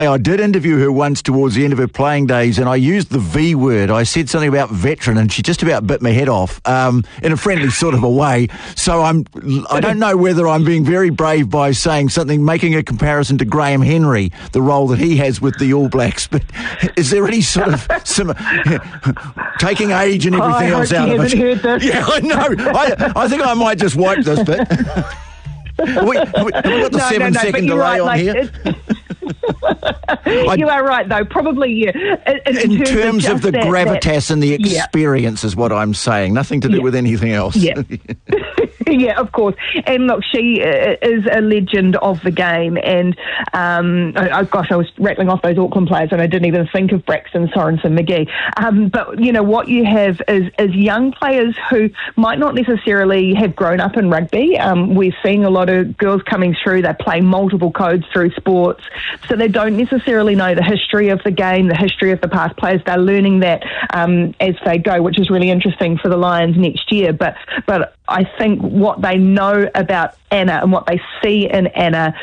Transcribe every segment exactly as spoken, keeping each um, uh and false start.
I did interview her once towards the end of her playing days, and I used the V word. I said something about veteran, and she just about bit my head off um, in a friendly sort of a way. So I'm, I don't know whether I'm being very brave by saying something, making a comparison to Graham Henry, the role that he has with the All Blacks. But is there any sort of some, taking age and everything oh, else out of it? Heard this. Yeah, I know. I, I think I might just wipe this bit. Have we, have we, have we got the no, seven no, no, second delay right, on like, here? You are right, though. Probably, yeah. In, in, in terms, terms of, of the that, gravitas that, and the experience, yeah. is what I'm saying. Nothing to do yeah. with anything else. Yeah. Yeah, of course. And look, she uh, is a legend of the game. And um, oh, gosh, I was rattling off those Auckland players, and I didn't even think of Braxton Sorensen McGee. Um, but you know what you have is is young players who might not necessarily have grown up in rugby. Um, we're seeing a lot of girls coming through. They play multiple codes through sports, so they don't necessarily know the history of the game, the history of the past players. They're learning that um, as they go, which is really interesting for the Lions next year. But but I think what they know about Anna and what they see in Anna,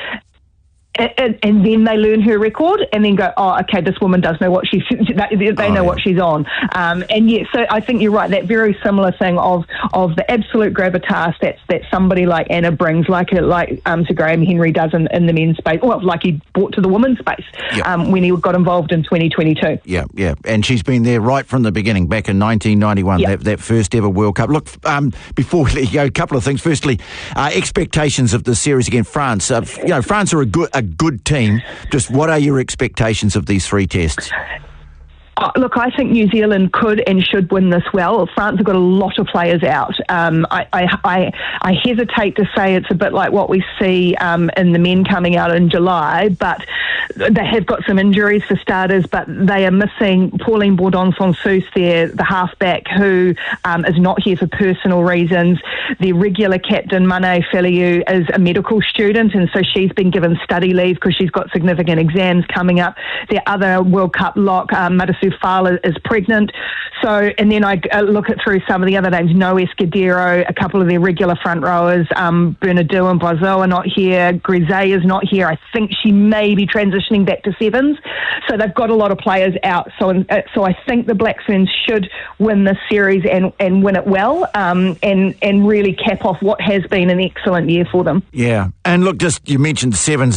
and, and then they learn her record and then go, oh, okay, this woman does know what she's, they, they oh, know yeah. what she's on. Um, and yeah, so I think you're right, that very similar thing of of the absolute gravitas that's, that somebody like Anna brings, like a, like um, Sir Graham Henry does in, in the men's space, well, like he brought to the women's space yep. um, when he got involved in twenty twenty-two. Yeah, yeah, and she's been there right from the beginning, back in nineteen ninety-one, yep. that, that first ever World Cup. Look, um, before we let you go, a couple of things. Firstly, uh, expectations of the series against France. Uh, you know, France are a good a good team. Just what are your expectations of these three tests? Oh, look, I think New Zealand could and should win this well. France have got a lot of players out. Um, I, I, I, I hesitate to say it's a bit like what we see um, in the men coming out in July, but they have got some injuries for starters, but they are missing Pauline Bourdon-Sansus there, the halfback, who um, is not here for personal reasons. Their regular captain, Mane Feliu, is a medical student, and so she's been given study leave because she's got significant exams coming up. Their other World Cup lock, um, Madasu Fala, is pregnant. So, and then I uh, look at through some of the other names, Noe Escudero, a couple of their regular front rowers, um, Bernardo and Boiseau are not here, Grisey is not here. I think she may be transitioning back to sevens. So they've got a lot of players out. So uh, so I think the Black Ferns should win this series and, and win it well um, and, and really cap off what has been an excellent year for them. Yeah. And look, just you mentioned sevens.